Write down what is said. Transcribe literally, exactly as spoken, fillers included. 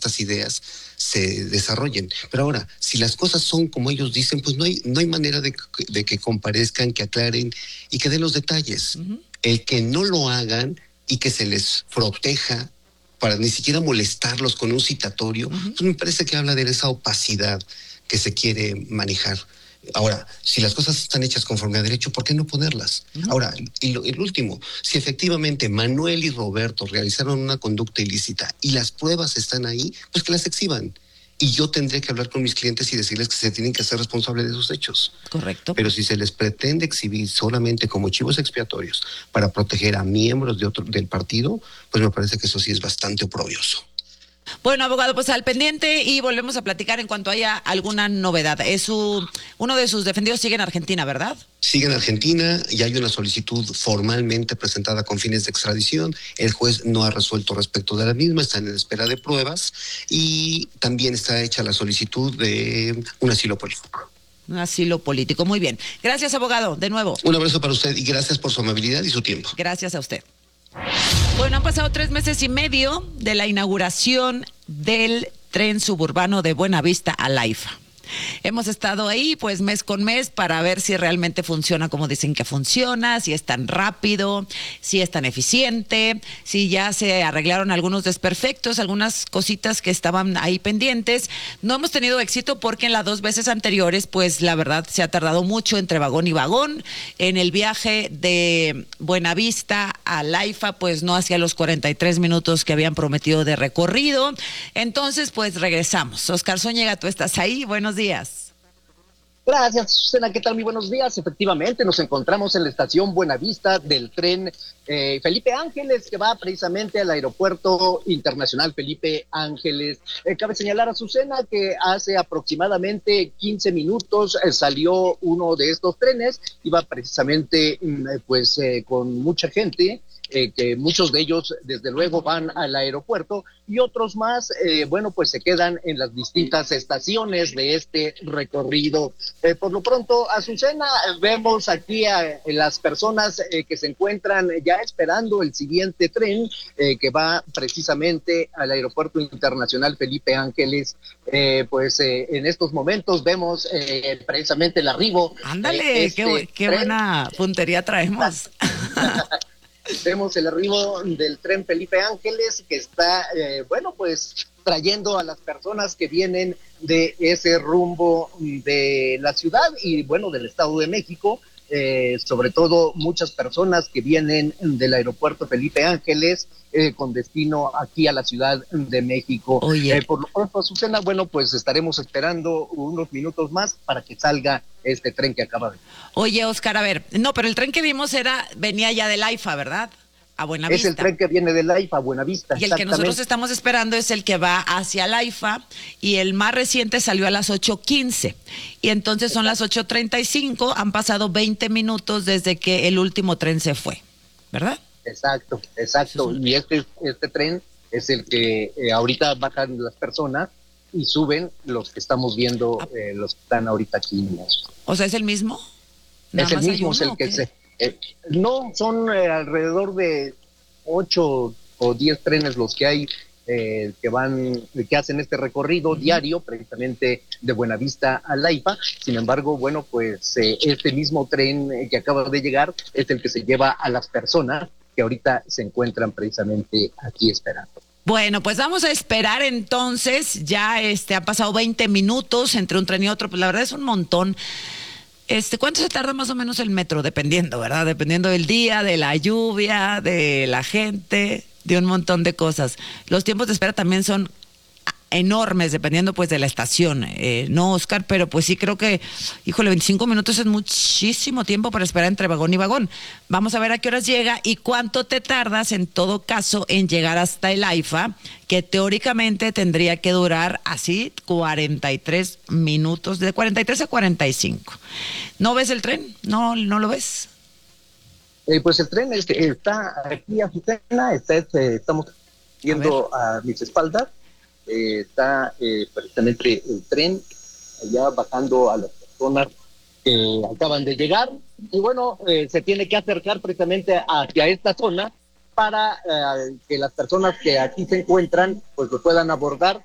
estas ideas se desarrollen. Pero ahora, si las cosas son como ellos dicen, pues no hay, no hay manera de, de que comparezcan, que aclaren y que den los detalles. Uh-huh. El que no lo hagan y que se les proteja para ni siquiera molestarlos con un citatorio, uh-huh. pues me parece que habla de esa opacidad que se quiere manejar. Ahora, si las cosas están hechas conforme a derecho, ¿por qué no ponerlas? Uh-huh. Ahora, y lo, el último, si efectivamente Manuel y Roberto realizaron una conducta ilícita y las pruebas están ahí, pues que las exhiban. Y yo tendré que hablar con mis clientes y decirles que se tienen que hacer responsables de sus hechos. Correcto. Pero si se les pretende exhibir solamente como chivos expiatorios para proteger a miembros de otro, del partido, pues me parece que eso sí es bastante oprobioso. Bueno, abogado, pues al pendiente y volvemos a platicar en cuanto haya alguna novedad. Es su, uno de sus defendidos sigue en Argentina, ¿verdad? Sigue en Argentina y hay una solicitud formalmente presentada con fines de extradición. El juez no ha resuelto respecto de la misma, está en espera de pruebas y también está hecha la solicitud de un asilo político. Un asilo político, muy bien. Gracias, abogado, de nuevo. Un abrazo para usted y gracias por su amabilidad y su tiempo. Gracias a usted. Bueno, han pasado tres meses y medio de la inauguración del tren suburbano de Buenavista a Laifa. Hemos estado ahí pues mes con mes para ver si realmente funciona como dicen que funciona, si es tan rápido, si es tan eficiente, si ya se arreglaron algunos desperfectos, algunas cositas que estaban ahí pendientes. No hemos tenido éxito porque en las dos veces anteriores pues la verdad se ha tardado mucho entre vagón y vagón. En el viaje de Buenavista a Laifa pues no hacía los cuarenta y tres minutos que habían prometido de recorrido. Entonces pues regresamos. Oscar Zúñiga, tú estás ahí, buenos días. Gracias, Susana. ¿Qué tal? Muy buenos días. Efectivamente, nos encontramos en la estación Buenavista del tren eh, Felipe Ángeles, que va precisamente al aeropuerto internacional Felipe Ángeles. Eh, cabe señalar, a Susana, que hace aproximadamente quince minutos eh, salió uno de estos trenes, iba precisamente eh, pues eh, con mucha gente. Eh, que muchos de ellos desde luego van al aeropuerto y otros más, eh, bueno, pues se quedan en las distintas estaciones de este recorrido. Eh, por lo pronto, Azucena, vemos aquí a, a las personas eh, que se encuentran ya esperando el siguiente tren eh, que va precisamente al aeropuerto internacional Felipe Ángeles. Eh, pues eh, en estos momentos vemos eh, precisamente el arribo. Ándale, este qué, qué buena puntería traemos. Vemos el arribo del tren Felipe Ángeles que está, eh, bueno, pues trayendo a las personas que vienen de ese rumbo de la ciudad y, bueno, del Estado de México, eh, sobre todo muchas personas que vienen del aeropuerto Felipe Ángeles eh, con destino aquí a la Ciudad de México. Oye. Eh, por lo pronto, Azucena, bueno, pues estaremos esperando unos minutos más para que salga este tren que acaba de... Oye, Oscar, a ver, no, pero el tren que vimos era, venía ya de Laifa, ¿verdad? A Buenavista. Es el tren que viene de Laifa a Buenavista. Y el que nosotros estamos esperando es el que va hacia Laifa y el más reciente salió a las ocho quince y entonces son las ocho treinta y cinco, han pasado veinte minutos desde que el último tren se fue, ¿verdad? Exacto, exacto. Y este, este tren es el que eh, ahorita bajan las personas y suben los que estamos viendo, eh, los que están ahorita aquí. O sea, ¿es el mismo? Es el mismo, es el que se... Eh, no, son eh, alrededor de ocho o diez trenes los que hay eh, que van, que hacen este recorrido uh-huh. diario, precisamente de Buenavista a Laifa. Sin embargo, bueno, pues eh, este mismo tren eh, que acaba de llegar es el que se lleva a las personas que ahorita se encuentran precisamente aquí esperando. Bueno, pues vamos a esperar entonces. Ya este han pasado veinte minutos entre un tren y otro, pues la verdad es un montón. Este, ¿cuánto se tarda más o menos el metro? Dependiendo, ¿verdad? Dependiendo del día, de la lluvia, de la gente, de un montón de cosas. Los tiempos de espera también son enormes, dependiendo pues de la estación, eh, no, Oscar, pero pues sí creo que, híjole, veinticinco minutos es muchísimo tiempo para esperar entre vagón y vagón. Vamos a ver a qué horas llega y cuánto te tardas en todo caso en llegar hasta el AIFA, que teóricamente tendría que durar así cuarenta y tres minutos, de cuarenta y tres a cuarenta y cinco. ¿No ves el tren? ¿No, no lo ves? Eh, pues el tren este, está aquí a Azucena, está, este, estamos viendo a, a mis espaldas. Eh, está eh, precisamente el tren allá bajando a las personas que acaban de llegar y bueno, eh, se tiene que acercar precisamente hacia esta zona para eh, que las personas que aquí se encuentran pues lo puedan abordar